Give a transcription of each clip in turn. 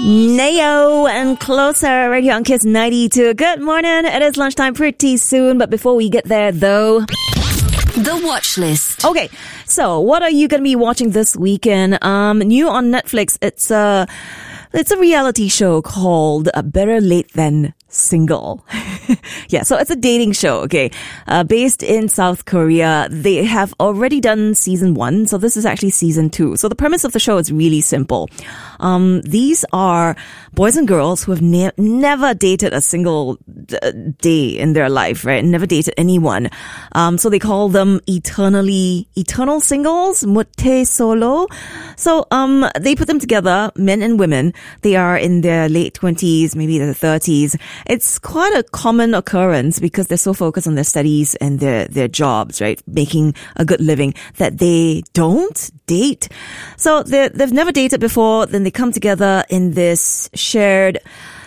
Neo and Closer right here on Kiss 92. Good morning. It is lunchtime pretty soon, but before we get there though, the watch list. Okay, so what are you going to be watching this weekend? New on Netflix, it's a reality show called Better Late Than Single. Yeah, so it's a dating show, okay, based in South Korea. They have already done season 1, so this is actually season 2. So the premise of the show is really simple. These are boys and girls who have never dated a single day in their life, right? Never dated anyone. So they call them eternal singles, motte solo. So they put them together, men and women. They are in their late 20s, maybe their 30s. It's quite a common occurrence because they're so focused on their studies and their jobs, right? Making a good living, that they don't date. So they've never dated before. Then they come together in this shared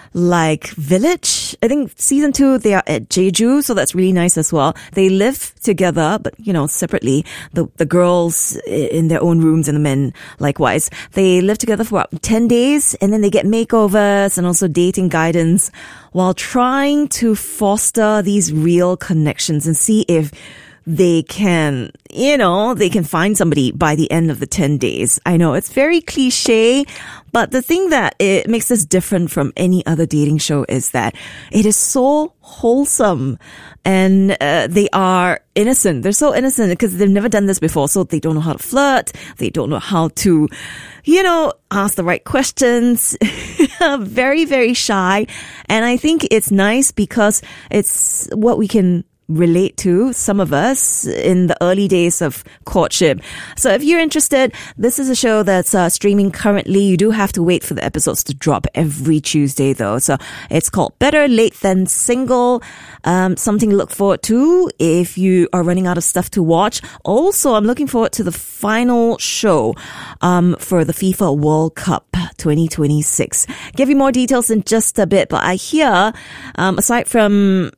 village. I think season 2, they are at Jeju, so that's really nice as well. They live together, but, separately. The girls in their own rooms and the men likewise. They live together for about 10 days, and then they get makeovers and also dating guidance while trying to foster these real connections and see if they can find somebody by the end of the 10 days. I know it's very cliche, but the thing that it makes this different from any other dating show is that it is so wholesome and they are innocent. They're so innocent because they've never done this before, so they don't know how to flirt. They don't know how to, ask the right questions. Very, very shy. And I think it's nice because it's what we can relate to, some of us, in the early days of courtship. So if you're interested, this is a show that's streaming currently. You do have to wait for the episodes to drop every Tuesday though. So it's called Better Late Than Single. Something to look forward to if you are running out of stuff to watch. Also, I'm looking forward to the final show for the FIFA World Cup 2026. Give you more details in just a bit, but I hear, aside from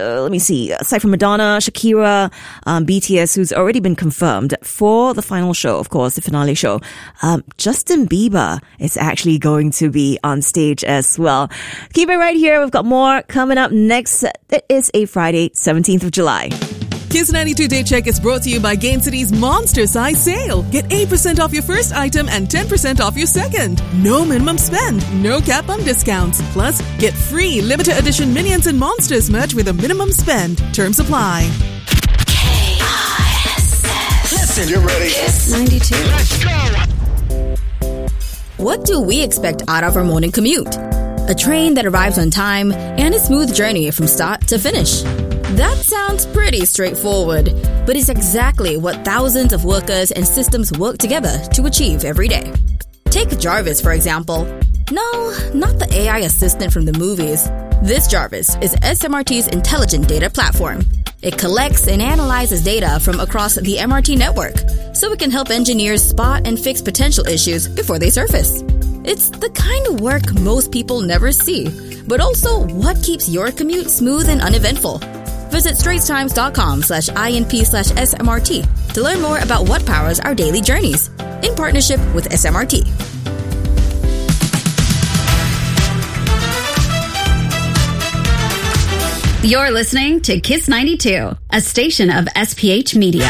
Madonna, Shakira, BTS, who's already been confirmed for the final show, of course, the finale show, Justin Bieber is actually going to be on stage as well. Keep it right here. We've got more coming up next. It is a Friday, 17th of July. Kiss 92 Day Check is brought to you by Gain City's Monster Size Sale. Get 8% off your first item and 10% off your second. No minimum spend, no cap on discounts. Plus, get free limited edition Minions and Monsters merch with a minimum spend. Terms apply. Listen, you're ready. Kiss 92. Let's go. What do we expect out of our morning commute? A train that arrives on time and a smooth journey from start to finish. That sounds pretty straightforward, but it's exactly what thousands of workers and systems work together to achieve every day. Take Jarvis, for example. No, not the AI assistant from the movies. This Jarvis is SMRT's intelligent data platform. It collects and analyzes data from across the MRT network, so it can help engineers spot and fix potential issues before they surface. It's the kind of work most people never see, but also what keeps your commute smooth and uneventful. Visit straitstimes.com/INP/SMRT to learn more about what powers our daily journeys, in partnership with SMRT. You're listening to Kiss 92, a station of SPH Media.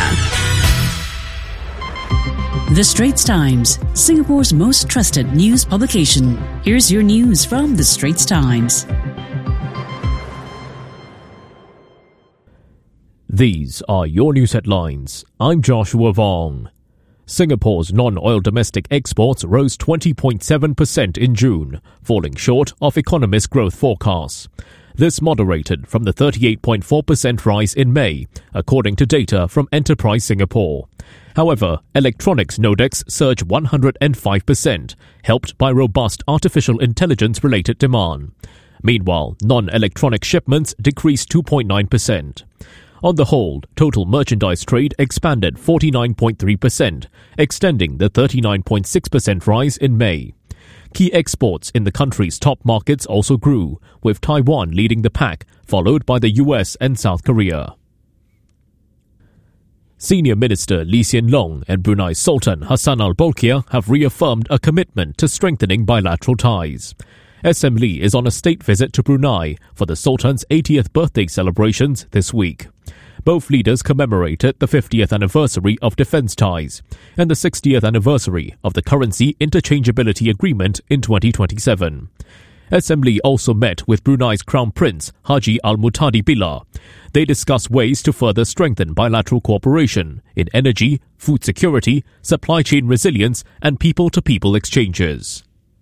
The Straits Times, Singapore's most trusted news publication. Here's your news from The Straits Times. These are your news headlines. I'm Joshua Vong. Singapore's non-oil domestic exports rose 20.7% in June, falling short of economist growth forecasts. This moderated from the 38.4% rise in May, according to data from Enterprise Singapore. However, electronics Nodex surged 105%, helped by robust artificial intelligence-related demand. Meanwhile, non-electronic shipments decreased 2.9%. On the whole, total merchandise trade expanded 49.3%, extending the 39.6% rise in May. Key exports in the country's top markets also grew, with Taiwan leading the pack, followed by the US and South Korea. Senior Minister Lee Hsien Loong and Brunei's Sultan Hassan Al Bolkiah have reaffirmed a commitment to strengthening bilateral ties. SM Lee is on a state visit to Brunei for the Sultan's 80th birthday celebrations this week. Both leaders commemorated the 50th anniversary of defence ties and the 60th anniversary of the Currency Interchangeability Agreement in 2027. SM Lee also met with Brunei's Crown Prince Haji Al Muhtadi Billah. They discussed ways to further strengthen bilateral cooperation in energy, food security, supply chain resilience, and people-to-people exchanges.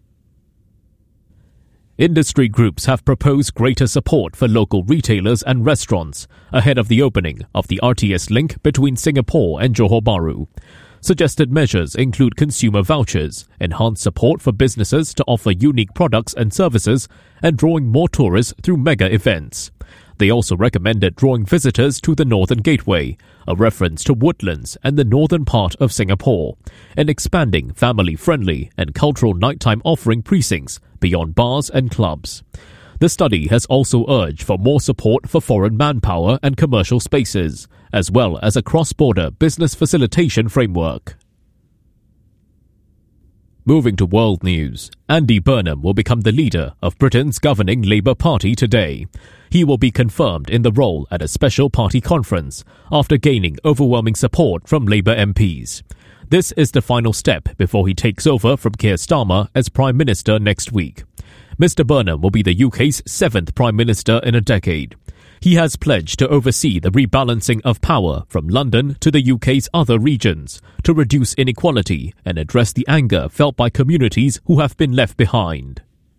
Industry groups have proposed greater support for local retailers and restaurants ahead of the opening of the RTS link between Singapore and Johor Bahru. Suggested measures include consumer vouchers, enhanced support for businesses to offer unique products and services, and drawing more tourists through mega events. They also recommended drawing visitors to the Northern Gateway, a reference to woodlands and the northern part of Singapore, and expanding family-friendly and cultural nighttime offering precincts beyond bars and clubs. The study has also urged for more support for foreign manpower and commercial spaces, as well as a cross-border business facilitation framework. Moving to world news, Andy Burnham will become the leader of Britain's governing Labour Party today. He will be confirmed in the role at a special party conference after gaining overwhelming support from Labour MPs. This is the final step before he takes over from Keir Starmer as Prime Minister next week. Mr. Burnham will be the UK's 7th Prime Minister in a decade. He has pledged to oversee the rebalancing of power from London to the UK's other regions to reduce inequality and address the anger felt by communities who have been left behind.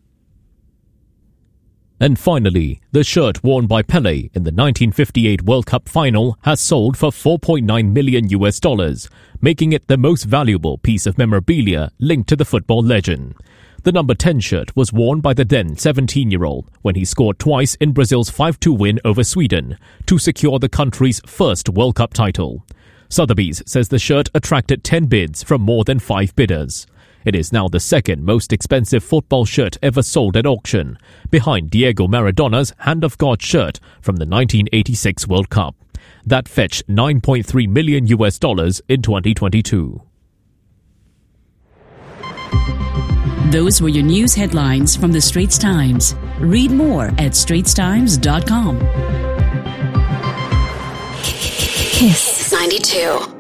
And finally, the shirt worn by Pelé in the 1958 World Cup final has sold for $4.9 million, making it the most valuable piece of memorabilia linked to the football legend. The number 10 shirt was worn by the then 17-year-old when he scored twice in Brazil's 5-2 win over Sweden to secure the country's first World Cup title. Sotheby's says the shirt attracted 10 bids from more than 5 bidders. It is now the second most expensive football shirt ever sold at auction, behind Diego Maradona's Hand of God shirt from the 1986 World Cup. That fetched $9.3 million in 2022. Those were your news headlines from the Straits Times. Read more at straitstimes.com. Kiss 92.